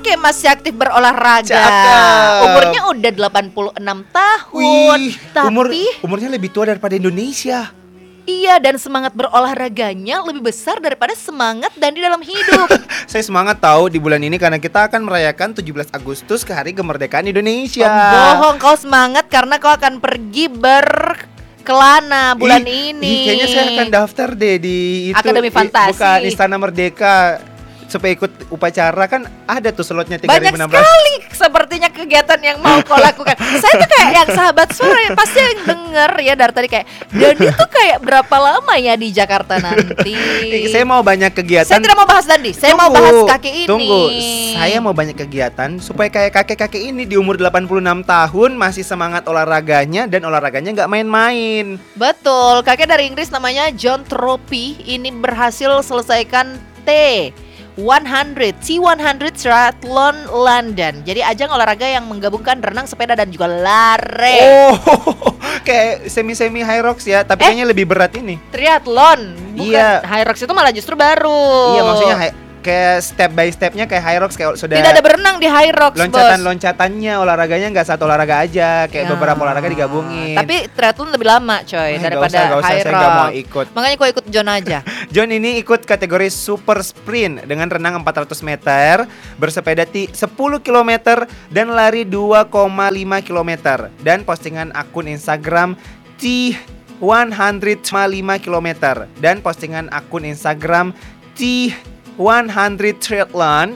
kayak masih aktif berolahraga. Cakep. Umurnya udah 86 tahun. Wih, Tapi umurnya lebih tua daripada Indonesia. iya, dan semangat berolahraganya lebih besar daripada semangat Dandi dalam hidup. Saya semangat tahu di bulan ini karena kita akan merayakan 17 Agustus ke hari kemerdekaan Indonesia. Bohong, kau semangat karena kau akan pergi berkelana bulan ini. Kayaknya saya akan daftar deh di itu, Akademi Fantasi. bukan Istana Merdeka, supaya ikut upacara. Kan ada tuh slotnya 3016. Banyak sekali sepertinya kegiatan yang mau kau lakukan. Saya tuh kayak yang sahabat sore pasti yang denger ya dari tadi kayak Dandi tuh kayak berapa lama ya di Jakarta nanti. Saya mau banyak kegiatan. Saya tidak mau bahas Dandi, saya mau bahas kakek ini. Tunggu, saya mau banyak kegiatan supaya kayak kakek-kakek ini di umur 86 tahun masih semangat olahraganya dan olahraganya nggak main-main. Betul, kakek dari Inggris namanya John Tropy ini berhasil selesaikan T100 Triathlon London. Jadi ajang olahraga yang menggabungkan renang, sepeda dan juga lari. Oh, kayak semi-semi high rocks ya, tapi kayaknya lebih berat ini. Triathlon, bukan Iya. high rocks itu malah justru baru. Iya, maksudnya kayak step by stepnya kayak high rocks, kayak sudah tidak ada berenang di high rocks, bos. loncatan-loncatannya, olahraganya nggak satu olahraga aja, kayak beberapa olahraga digabungin. Tapi triathlon lebih lama coy daripada nggak usah, high saya nggak mau rock. ikut. Makanya kau ikut John aja. John ini ikut kategori super sprint dengan renang 400 meter, bersepeda 10 km dan lari 2,5 km, dan postingan akun Instagram T100,5 km dan postingan akun Instagram T100 Triathlon